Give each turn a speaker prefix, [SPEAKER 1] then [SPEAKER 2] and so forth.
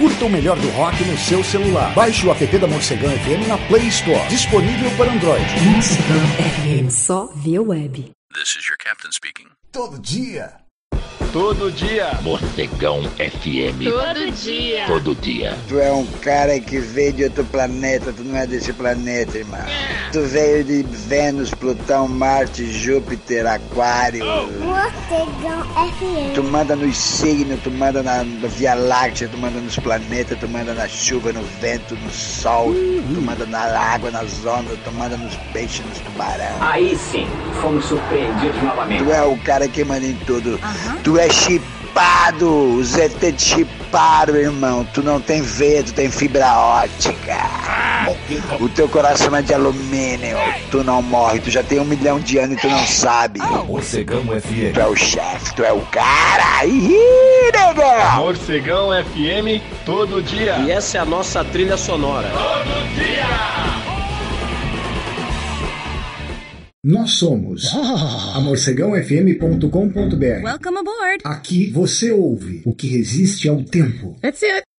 [SPEAKER 1] Curta o melhor do rock no seu celular. Baixe o app da Morcegão FM na Play Store. Disponível para Android.
[SPEAKER 2] Morcegão FM, só via web.
[SPEAKER 3] This is your captain speaking.
[SPEAKER 1] Todo dia.
[SPEAKER 4] Todo dia.
[SPEAKER 5] Morcegão FM.
[SPEAKER 6] Todo dia.
[SPEAKER 5] Todo dia.
[SPEAKER 7] Tu é um cara que veio de outro planeta, tu não é desse planeta, irmão. Tu veio de Vênus, Plutão, Marte, Júpiter, Aquário.
[SPEAKER 8] Morcegão FM.
[SPEAKER 7] Tu manda nos signos, tu manda na Via Láctea, tu manda nos planetas, tu manda na chuva, no vento, no sol, tu manda na água, nas ondas, tu manda nos peixes, nos tubarão.
[SPEAKER 9] Aí sim, fomos surpreendidos novamente.
[SPEAKER 7] Tu é o cara que manda em tudo. Tu é chipado, os ET te chiparam, irmão. Tu não tem veia, tu tem fibra ótica. O teu coração é de alumínio. Tu não morre, tu já tem 1 milhão de anos e tu não sabe.
[SPEAKER 3] Morcegão FM.
[SPEAKER 7] Tu é o chefe, tu é o cara. Ih, negão!
[SPEAKER 4] Morcegão FM todo dia.
[SPEAKER 9] E essa é a nossa trilha sonora.
[SPEAKER 4] Todo dia.
[SPEAKER 1] Nós somos a morcegãofm.com.br.
[SPEAKER 6] Welcome aboard.
[SPEAKER 1] Aqui você ouve o que resiste ao tempo.
[SPEAKER 6] That's it.